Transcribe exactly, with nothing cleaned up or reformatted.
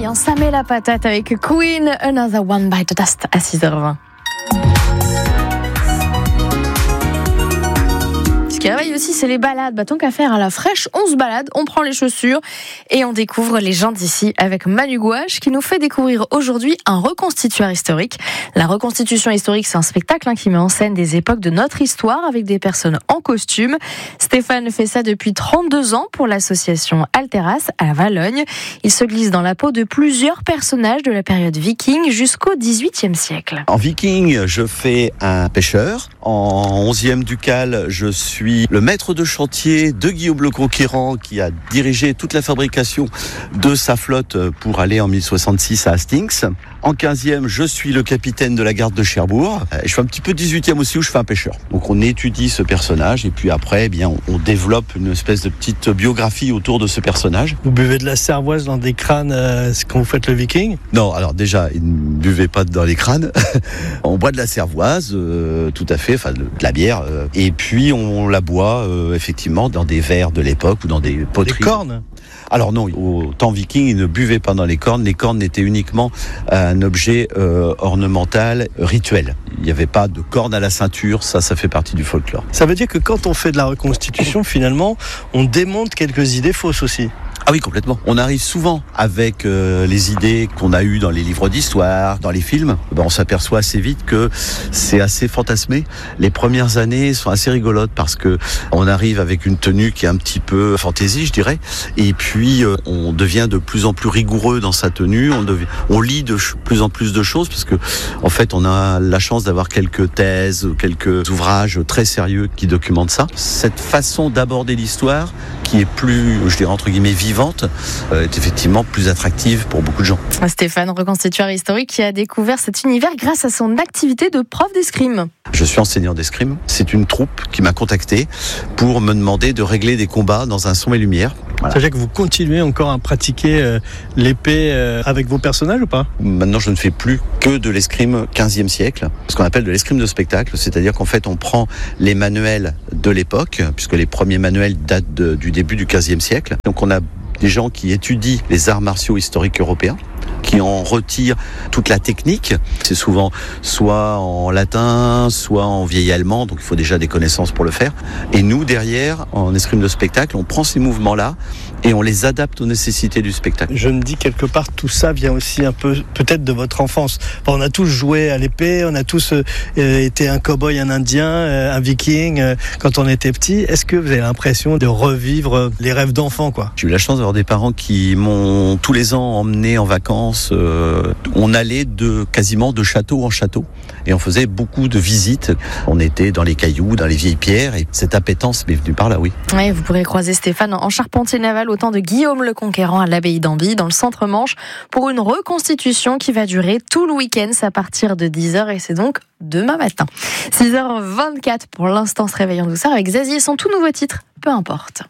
hein, ça met la patate avec Queen, Another One Bite of Dust à six heures vingt. Ce qui réveille aussi, c'est les balades. Bah, tant qu'à faire à la fraîche, on se balade, on prend les chaussures et on découvre les gens d'ici avec Manu Gouache qui nous fait découvrir aujourd'hui un reconstitueur historique. La reconstitution historique, c'est un spectacle hein, qui met en scène des époques de notre histoire avec des personnes en costume. Stéphane fait ça depuis trente-deux ans pour l'association Alteras à Valognes. Il se glisse dans la peau de plusieurs personnages de la période viking jusqu'au dix-huitième siècle. En viking, je fais un pêcheur. En onzième ducal, je suis le maître de chantier de Guillaume le Conquérant qui a dirigé toute la fabrication de sa flotte pour aller en mille soixante-six à Hastings. En quinzième, je suis le capitaine de la garde de Cherbourg. Je fais un petit peu dix-huitième aussi où je fais un pêcheur. Donc on étudie ce personnage et puis après, eh bien, on développe une espèce de petite biographie autour de ce personnage. Vous buvez de la cervoise dans des crânes euh, quand vous faites le viking ? Non, alors déjà, ils ne buvaient pas dans les crânes. On boit de la cervoise, euh, tout à fait, enfin de, de la bière. Euh, et puis on la boit euh, effectivement dans des verres de l'époque ou dans des poteries. Des cornes ? Alors non, au temps viking, ils ne buvaient pas dans les cornes. Les cornes étaient uniquement un objet euh, ornemental, rituel. Il n'y avait pas de cornes à la ceinture, ça, ça fait partie du folklore. Ça veut dire que quand on fait de la reconstitution, finalement, on démonte quelques idées fausses aussi. Ah oui, complètement. On arrive souvent avec euh, les idées qu'on a eues dans les livres d'histoire, dans les films. Ben, on s'aperçoit assez vite que c'est assez fantasmé. Les premières années sont assez rigolotes parce que on arrive avec une tenue qui est un petit peu fantaisie, je dirais. Et puis, euh, on devient de plus en plus rigoureux dans sa tenue. On, devient, on lit de ch- plus en plus de choses parce que, en fait, on a la chance d'avoir quelques thèses, quelques ouvrages très sérieux qui documentent ça. Cette façon d'aborder l'histoire, qui est plus, je dirais entre guillemets, vivante, euh, est effectivement plus attractive pour beaucoup de gens. Stéphane, reconstitueur historique, qui a découvert cet univers grâce à son activité de prof d'escrime. Je suis enseignant d'escrime. C'est une troupe qui m'a contacté pour me demander de régler des combats dans un son et lumière. Voilà. Ça veut dire que vous continuez encore à pratiquer euh, l'épée euh, avec vos personnages ou pas ? Maintenant, je ne fais plus que de l'escrime quinzième siècle, ce qu'on appelle de l'escrime de spectacle, c'est-à-dire qu'en fait, on prend les manuels de l'époque, puisque les premiers manuels datent de, du début du quinzième siècle. Donc, on a des gens qui étudient les arts martiaux historiques européens, qui en retirent toute la technique. C'est souvent soit en latin, soit en vieil allemand, donc il faut déjà des connaissances pour le faire. Et nous, derrière, en escrime de spectacle, on prend ces mouvements-là et on les adapte aux nécessités du spectacle. Je me dis quelque part, tout ça vient aussi un peu, peut-être de votre enfance. Enfin, on a tous joué à l'épée, on a tous euh, été un cow-boy, un indien, euh, un viking euh, quand on était petit. Est-ce que vous avez l'impression de revivre les rêves d'enfant, quoi ? J'ai eu la chance d'avoir des parents qui m'ont tous les ans emmené en vacances. Euh, on allait de quasiment de château en château et on faisait beaucoup de visites. On était dans les cailloux, dans les vieilles pierres et cette appétence m'est venue par là, oui. Oui, vous pourrez croiser Stéphane en charpentier naval au temps de Guillaume le Conquérant à l'abbaye d'Amby dans le centre-Manche pour une reconstitution qui va durer tout le week-end à partir de dix heures et c'est donc demain matin. six heures vingt-quatre pour l'instant se réveille en douceur avec Zazie et son tout nouveau titre, Peu importe.